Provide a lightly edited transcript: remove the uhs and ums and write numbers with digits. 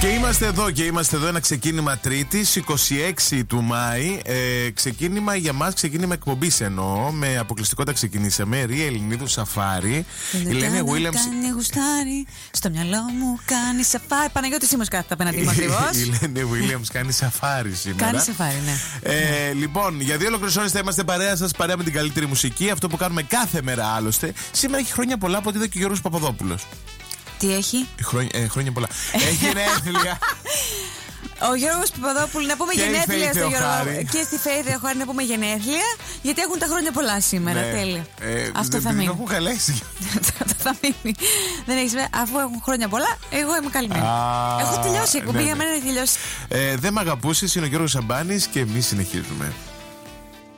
Και είμαστε εδώ ένα ξεκίνημα Τρίτης, 26 του Μάη. Ξεκίνημα για μας, ξεκίνημα εκπομπής εννοώ. Με αποκλειστικότητα ξεκινήσαμε. Ρία Ελληνίδου Σαφάρι. Η Λένε Williams. Κάνει γουστάρι, στο μυαλό μου κάνει σαφάρι. Παναγιώτης Σίμος κάθεται απέναντί μου ακριβώς. Η Λένε Williams κάνει σαφάρι σήμερα. Κάνει σαφάρι, ναι. Λοιπόν, για 2 ολόκληρες ώρες θα είμαστε παρέα σας, παρέα με την καλύτερη μουσική. Αυτό που κάνουμε κάθε μέρα άλλωστε. Σήμερα έχει χρόνια πολλά από ό,τι είδα και ο Γιώργος Παπαδόπουλος. Τι έχει? Χρόνια πολλά. Έχει γενέθλια. Ο Γιώργος Παπαδόπουλου, να πούμε γενέθλια στο Γιώργο. Και στη Φέη Θεοχάρη να πούμε γενέθλια, γιατί έχουν τα χρόνια πολλά σήμερα. Ναι. Τέλεια. Αυτό θα μείνει. Δεν έχουν καλέσει. Θα μείνει. Δεν έχεις, αφού έχουν χρόνια πολλά, εγώ είμαι καλυμμένη. Έχω τελειώσει η εκπομπή, για μένα έχει τελειώσει. Δεν μ' αγαπούσες, είναι ο Γιώργος Σαμπάνης και εμείς συνεχίζουμε.